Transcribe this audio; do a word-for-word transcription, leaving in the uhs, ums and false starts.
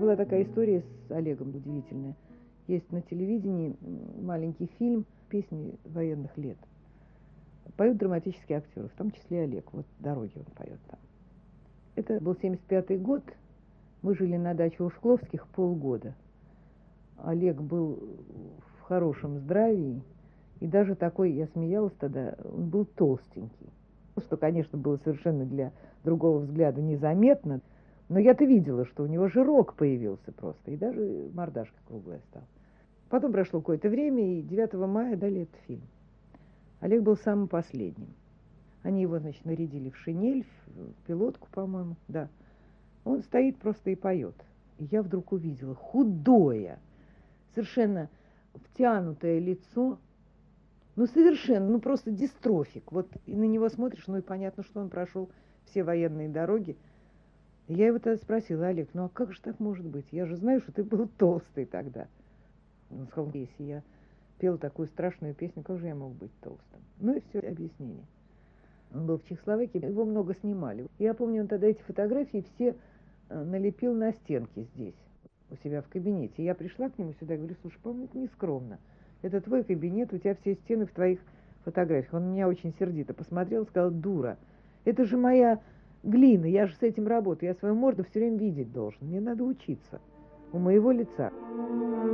была такая история с Олегом удивительная. Есть на телевидении маленький фильм «Песни военных лет». Поют драматические актеры, в том числе Олег. Вот «Дороги» он поет там. Это был семьдесят пятый год. Мы жили на даче у Шкловских полгода. Олег был в хорошем здравии. И даже такой, я смеялась тогда, он был толстенький. Что, конечно, было совершенно для другого взгляда незаметно. Но я-то видела, что у него жирок появился просто. И даже мордашка круглая стала. Потом прошло какое-то время, и девятого мая дали этот фильм. Олег был самым последним. Они его, значит, нарядили в шинель, в пилотку, по-моему, да. Он стоит просто и поет. И я вдруг увидела худое, совершенно втянутое лицо, ну, совершенно, ну, просто дистрофик. Вот и на него смотришь, ну, и понятно, что он прошел все военные дороги. И я его тогда спросила: Олег, ну, а как же так может быть? Я же знаю, что ты был толстый тогда. Он сказал: если я пел такую страшную песню, как же я мог быть толстым? Ну, и все объяснение. Он был в Чехословакии, его много снимали. Я помню, он тогда эти фотографии все налепил на стенки здесь, у себя в кабинете. Я пришла к нему сюда и говорю: слушай, по-моему, это нескромно. Это твой кабинет, у тебя все стены в твоих фотографиях. Он меня очень сердито посмотрел и сказал: дура, это же моя глина, я же с этим работаю, я свою морду все время видеть должен. Мне надо учиться у моего лица.